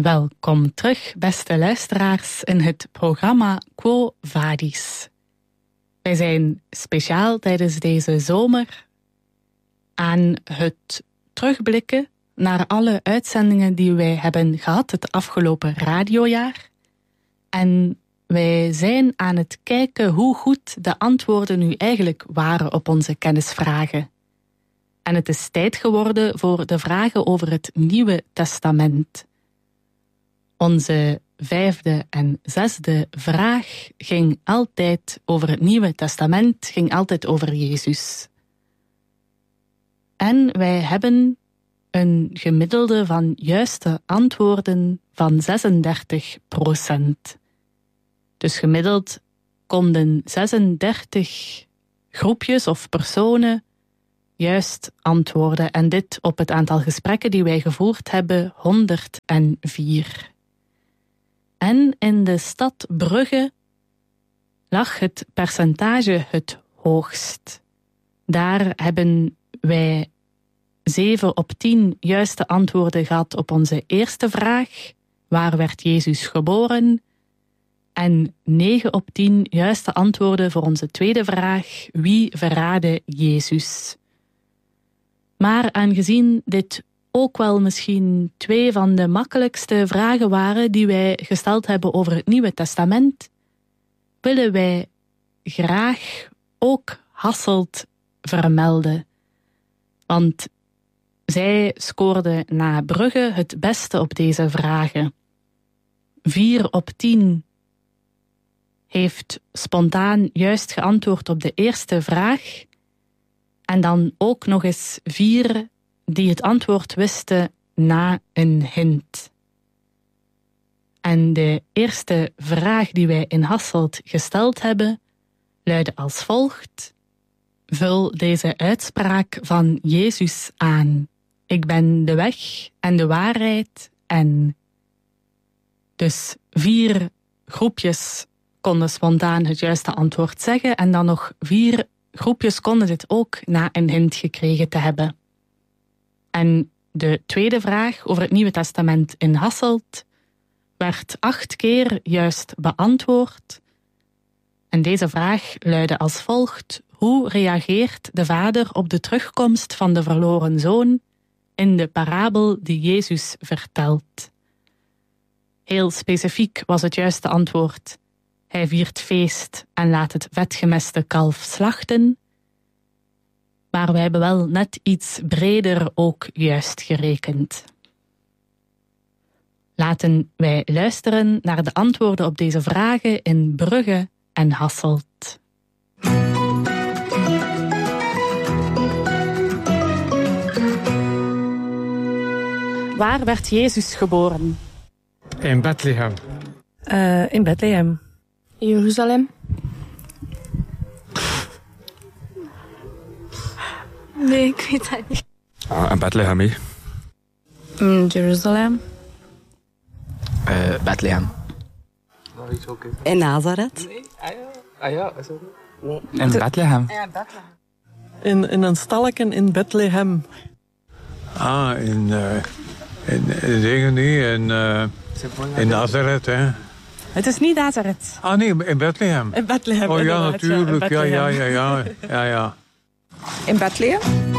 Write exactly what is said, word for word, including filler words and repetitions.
Welkom terug, beste luisteraars, in het programma Quo Vadis. Wij zijn speciaal tijdens deze zomer aan het terugblikken naar alle uitzendingen die wij hebben gehad het afgelopen radiojaar. En wij zijn aan het kijken hoe goed de antwoorden nu eigenlijk waren op onze kennisvragen. En het is tijd geworden voor de vragen over het Nieuwe Testament. Onze vijfde en zesde vraag ging altijd over het Nieuwe Testament, ging altijd over Jezus. En wij hebben een gemiddelde van juiste antwoorden van zesendertig procent. Dus gemiddeld konden zesendertig groepjes of personen juist antwoorden. En dit op het aantal gesprekken die wij gevoerd hebben, honderdvier. En in de stad Brugge lag het percentage het hoogst. Daar hebben wij zeven op tien juiste antwoorden gehad op onze eerste vraag. Waar werd Jezus geboren? En negen op tien juiste antwoorden voor onze tweede vraag. Wie verraadde Jezus? Maar aangezien dit ook wel misschien twee van de makkelijkste vragen waren die wij gesteld hebben over het Nieuwe Testament, willen wij graag ook Hasselt vermelden. Want zij scoorde na Brugge het beste op deze vragen. Vier op tien heeft spontaan juist geantwoord op de eerste vraag. En dan ook nog eens vier die het antwoord wisten na een hint. En de eerste vraag die wij in Hasselt gesteld hebben, luidde als volgt. Vul deze uitspraak van Jezus aan. Ik ben de weg en de waarheid en... Dus vier groepjes konden spontaan het juiste antwoord zeggen en dan nog vier groepjes konden dit ook na een hint gekregen te hebben. En de tweede vraag over het Nieuwe Testament in Hasselt werd acht keer juist beantwoord. En deze vraag luidde als volgt. Hoe reageert de vader op de terugkomst van de verloren zoon in de parabel die Jezus vertelt? Heel specifiek was het juiste antwoord. Hij viert feest en laat het vetgemeste kalf slachten. Maar wij hebben wel net iets breder ook juist gerekend. Laten wij luisteren naar de antwoorden op deze vragen in Brugge en Hasselt. Waar werd Jezus geboren? In Bethlehem. Uh, in Bethlehem. In Jeruzalem. Nee, ik weet het niet. Ah, in Bethlehem, hè? In Jeruzalem. Uh, Bethlehem. In Nazareth. Nee, ah ja, ah, ja is dat nee. In Bethlehem. Ja, Bethlehem. In, in een stalken in Bethlehem. Ah, in, uh, in, in dingen niet, in, uh, in Nazareth, hè. Het is niet Nazareth. Ah nee, in Bethlehem. In Bethlehem. Oh ja, inderdaad, natuurlijk, ja, ja, ja, ja, ja, ja, ja. In Bethlehem?